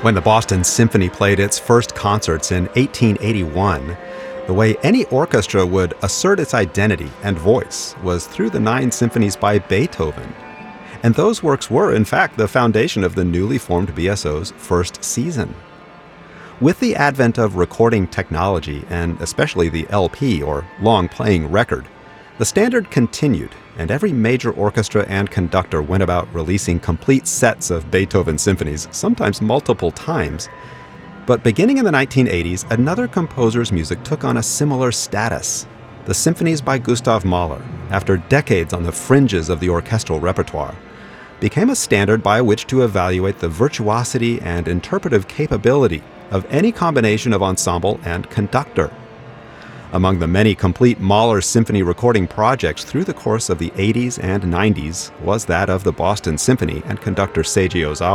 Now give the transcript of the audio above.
When the Boston Symphony played its first concerts in 1881, the way any orchestra would assert its identity and voice was through the 9 symphonies by Beethoven. And those works were, in fact, the foundation of the newly formed BSO's first season. With the advent of recording technology, and especially the LP, or long-playing record, the standard continued, and every major orchestra and conductor went about releasing complete sets of Beethoven symphonies, sometimes multiple times. But beginning in the 1980s, another composer's music took on a similar status. The symphonies by Gustav Mahler, after decades on the fringes of the orchestral repertoire, became a standard by which to evaluate the virtuosity and interpretive capability of any combination of ensemble and conductor. Among the many complete Mahler symphony recording projects through the course of the 80s and 90s was that of the Boston Symphony and conductor Seiji Ozawa.